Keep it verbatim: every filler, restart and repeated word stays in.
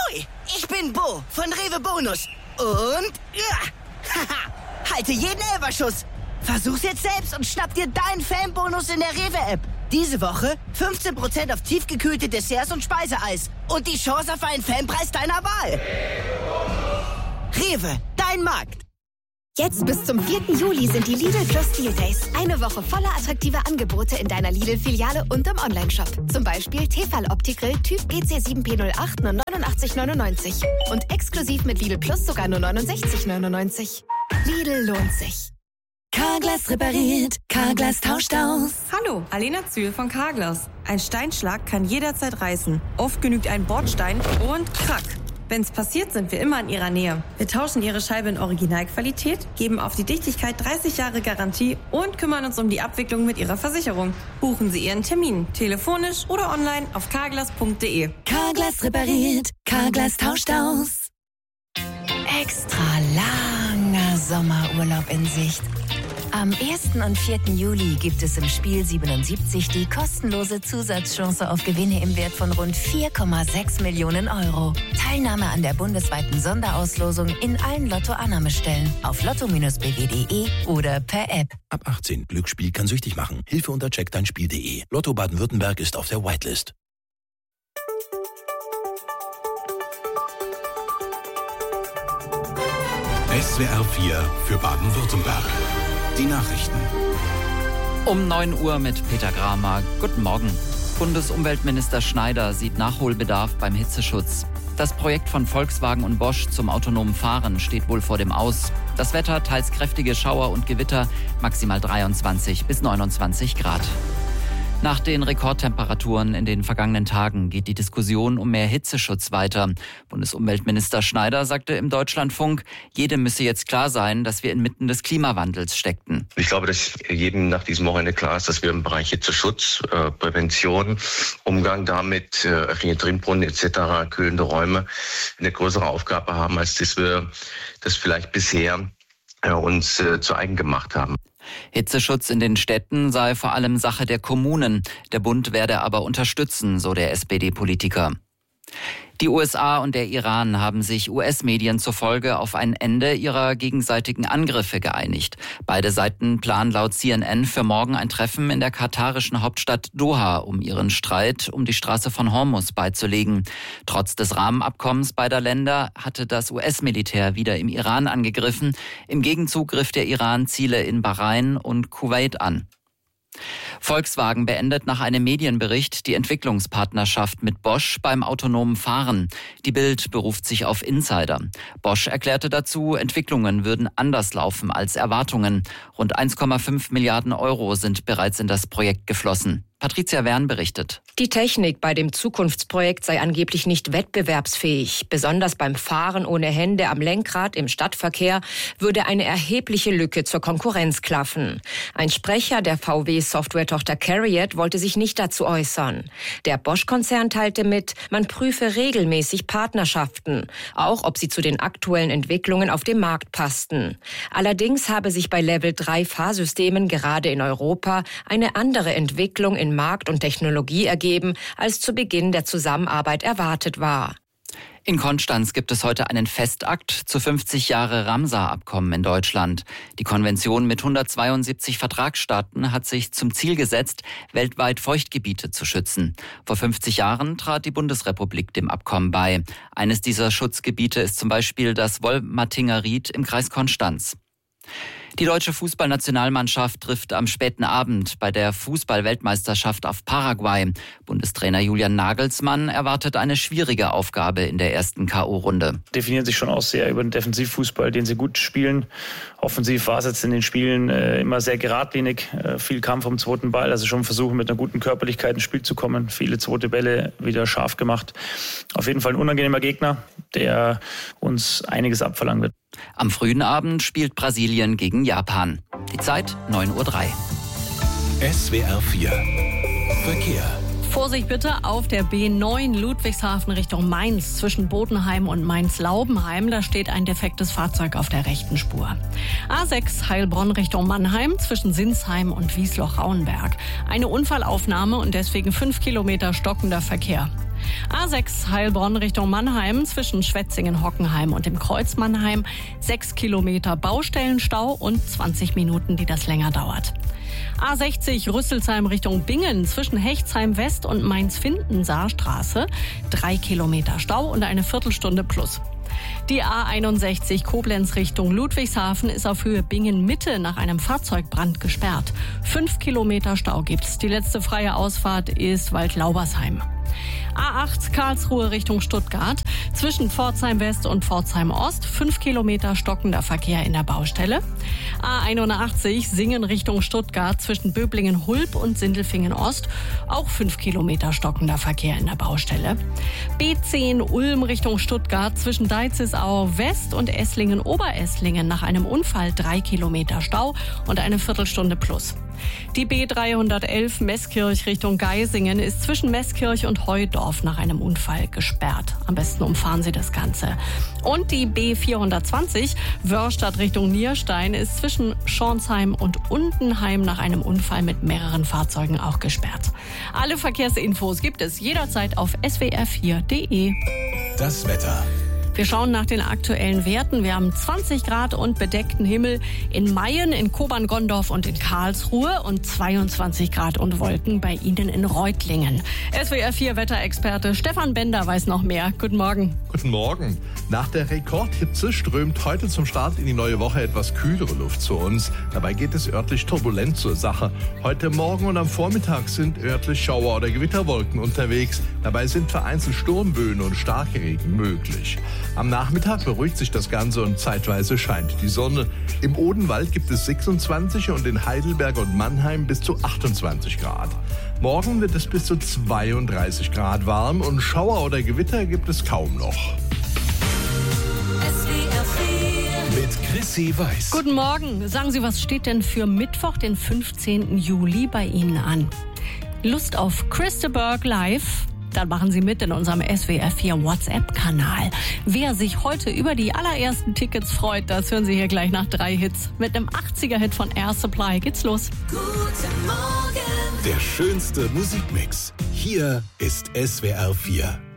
Ahoi, ich bin Bo von Rewe Bonus. Und ja, haha, halte jeden Elferschuss. Versuch's jetzt selbst und schnapp dir deinen Fanbonus in der Rewe-App. Diese Woche fünfzehn Prozent auf tiefgekühlte Desserts und Speiseeis. Und die Chance auf einen Fanpreis deiner Wahl. Rewe, dein Markt. Jetzt bis zum vierten Juli sind die Lidl Plus Deal Days. Eine Woche voller attraktiver Angebote in deiner Lidl-Filiale und im Onlineshop. Zum Beispiel Tefal Opti-Grill Typ G C sieben P null acht nur neunundachtzig neunundneunzig. Und exklusiv mit Lidl Plus sogar nur neunundsechzig neunundneunzig. Lidl lohnt sich. Carglass repariert, Carglass tauscht aus. Hallo, Alena Zühl von Carglass. Ein Steinschlag kann jederzeit reißen. Oft genügt ein Bordstein und krack. Wenn's passiert, sind wir immer in Ihrer Nähe. Wir tauschen Ihre Scheibe in Originalqualität, geben auf die Dichtigkeit dreißig Jahre Garantie und kümmern uns um die Abwicklung mit Ihrer Versicherung. Buchen Sie Ihren Termin, telefonisch oder online auf carglass punkt de. Carglass repariert, Carglass tauscht aus. Extra langer Sommerurlaub in Sicht. Am ersten und vierten Juli gibt es im Spiel siebenundsiebzig die kostenlose Zusatzchance auf Gewinne im Wert von rund vier Komma sechs Millionen Euro. Teilnahme an der bundesweiten Sonderauslosung in allen Lotto-Annahmestellen auf lotto Bindestrich b w punkt de oder per App. Ab achtzehn. Glücksspiel kann süchtig machen. Hilfe unter check dein Spiel punkt de. Lotto Baden-Württemberg ist auf der Whitelist. S W R vier für Baden-Württemberg. Die Nachrichten. Um neun Uhr mit Peter Gramer. Guten Morgen. Bundesumweltminister Schneider sieht Nachholbedarf beim Hitzeschutz. Das Projekt von Volkswagen und Bosch zum autonomen Fahren steht wohl vor dem Aus. Das Wetter, teils kräftige Schauer und Gewitter, maximal dreiundzwanzig bis neunundzwanzig Grad. Nach den Rekordtemperaturen in den vergangenen Tagen geht die Diskussion um mehr Hitzeschutz weiter. Bundesumweltminister Schneider sagte im Deutschlandfunk, jedem müsse jetzt klar sein, dass wir inmitten des Klimawandels steckten. Ich glaube, dass jedem nach diesem Wochenende klar ist, dass wir im Bereich Hitzeschutz, äh, Prävention, Umgang damit, äh, öffentliche Trinkbrunnen et cetera, kühlende Räume eine größere Aufgabe haben, als dass wir das vielleicht bisher äh, uns äh, zu eigen gemacht haben. Hitzeschutz in den Städten sei vor allem Sache der Kommunen. Der Bund werde aber unterstützen, so der S P D-Politiker. Die U S A und der Iran haben sich U S-Medien zufolge auf ein Ende ihrer gegenseitigen Angriffe geeinigt. Beide Seiten planen laut C N N für morgen ein Treffen in der katarischen Hauptstadt Doha, um ihren Streit um die Straße von Hormuz beizulegen. Trotz des Rahmenabkommens beider Länder hatte das U S-Militär wieder im Iran angegriffen. Im Gegenzug griff der Iran Ziele in Bahrain und Kuwait an. Volkswagen beendet nach einem Medienbericht die Entwicklungspartnerschaft mit Bosch beim autonomen Fahren. Die Bild beruft sich auf Insider. Bosch erklärte dazu, Entwicklungen würden anders laufen als Erwartungen. Rund eins Komma fünf Milliarden Euro sind bereits in das Projekt geflossen. Patricia Wern berichtet. Die Technik bei dem Zukunftsprojekt sei angeblich nicht wettbewerbsfähig. Besonders beim Fahren ohne Hände am Lenkrad im Stadtverkehr würde eine erhebliche Lücke zur Konkurrenz klaffen. Ein Sprecher der V W-Software-Tochter Cariad wollte sich nicht dazu äußern. Der Bosch-Konzern teilte mit, man prüfe regelmäßig Partnerschaften, auch ob sie zu den aktuellen Entwicklungen auf dem Markt passten. Allerdings habe sich bei Level drei Fahrsystemen gerade in Europa eine andere Entwicklung in Markt und Technologie ergeben, als zu Beginn der Zusammenarbeit erwartet war. In Konstanz gibt es heute einen Festakt zu fünfzig Jahre Ramsar-Abkommen in Deutschland. Die Konvention mit hundertzweiundsiebzig Vertragsstaaten hat sich zum Ziel gesetzt, weltweit Feuchtgebiete zu schützen. Vor fünfzig Jahren trat die Bundesrepublik dem Abkommen bei. Eines dieser Schutzgebiete ist zum Beispiel das Wolmatinger Ried im Kreis Konstanz. Die deutsche Fußballnationalmannschaft trifft am späten Abend bei der Fußball-Weltmeisterschaft auf Paraguay. Bundestrainer Julian Nagelsmann erwartet eine schwierige Aufgabe in der ersten K O-Runde. Definieren sich schon aus sehr über den Defensivfußball, den sie gut spielen. Offensiv war es jetzt in den Spielen äh, immer sehr geradlinig, äh, viel Kampf um den zweiten Ball, also schon versuchen mit einer guten Körperlichkeit ins Spiel zu kommen. Viele zweite Bälle wieder scharf gemacht. Auf jeden Fall ein unangenehmer Gegner, der uns einiges abverlangen wird. Am frühen Abend spielt Brasilien gegen Japan. Die Zeit neun Uhr drei. S W R vier Verkehr. Vorsicht bitte auf der B neun Ludwigshafen Richtung Mainz zwischen Bodenheim und Mainz-Laubenheim. Da steht ein defektes Fahrzeug auf der rechten Spur. A sechs Heilbronn Richtung Mannheim zwischen Sinsheim und Wiesloch-Rauenberg. Eine Unfallaufnahme und deswegen fünf Kilometer stockender Verkehr. A sechs Heilbronn Richtung Mannheim zwischen Schwetzingen-Hockenheim und dem Kreuz Mannheim. Sechs Kilometer Baustellenstau und zwanzig Minuten, die das länger dauert. A sechzig Rüsselsheim Richtung Bingen zwischen Hechtsheim West und Mainz-Findensaarstraße. Drei Kilometer Stau und eine Viertelstunde plus. Die A einundsechzig Koblenz Richtung Ludwigshafen ist auf Höhe Bingen-Mitte nach einem Fahrzeugbrand gesperrt. Fünf Kilometer Stau gibt's. Die letzte freie Ausfahrt ist Waldlaubersheim. A acht Karlsruhe Richtung Stuttgart zwischen Pforzheim West und Pforzheim Ost. Fünf Kilometer stockender Verkehr in der Baustelle. A einundachtzig Singen Richtung Stuttgart zwischen Böblingen-Hulb und Sindelfingen Ost. Auch fünf Kilometer stockender Verkehr in der Baustelle. B zehn Ulm Richtung Stuttgart zwischen Deizisau West und Esslingen-Oberesslingen nach einem Unfall. Drei Kilometer Stau und eine Viertelstunde plus. Die B dreihundertelf Meßkirch Richtung Geisingen ist zwischen Meßkirch und Heudorf nach einem Unfall gesperrt. Am besten umfahren Sie das Ganze. Und die B vierhundertzwanzig Wörstadt Richtung Nierstein ist zwischen Schornsheim und Undenheim nach einem Unfall mit mehreren Fahrzeugen auch gesperrt. Alle Verkehrsinfos gibt es jederzeit auf s w r vier punkt d e. Das Wetter. Wir schauen nach den aktuellen Werten. Wir haben zwanzig Grad und bedeckten Himmel in Mayen, in Kobern-Gondorf und in Karlsruhe und zweiundzwanzig Grad und Wolken bei Ihnen in Reutlingen. S W R vier Wetterexperte Stefan Bender weiß noch mehr. Guten Morgen. Guten Morgen. Nach der Rekordhitze strömt heute zum Start in die neue Woche etwas kühlere Luft zu uns. Dabei geht es örtlich turbulent zur Sache. Heute Morgen und am Vormittag sind örtlich Schauer- oder Gewitterwolken unterwegs. Dabei sind vereinzelt Sturmböen und starke Regen möglich. Am Nachmittag beruhigt sich das Ganze und zeitweise scheint die Sonne. Im Odenwald gibt es sechsundzwanzig und in Heidelberg und Mannheim bis zu achtundzwanzig Grad. Morgen wird es bis zu zweiunddreißig Grad warm und Schauer oder Gewitter gibt es kaum noch. Mit Chrissy Weiß. Guten Morgen. Sagen Sie, was steht denn für Mittwoch, den fünfzehnten Juli bei Ihnen an? Lust auf Christa Live? Dann machen Sie mit in unserem S W R vier WhatsApp-Kanal. Wer sich heute über die allerersten Tickets freut, das hören Sie hier gleich nach drei Hits. Mit einem achtziger-Hit von Air Supply geht's los. Guten Morgen. Der schönste Musikmix. Hier ist S W R vier.